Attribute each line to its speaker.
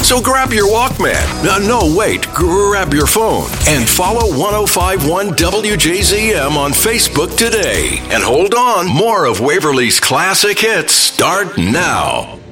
Speaker 1: So grab your Walkman. Grab your phone and follow 105.1 WJZM on Facebook today. And hold on, more of Waverly's classic hits start now.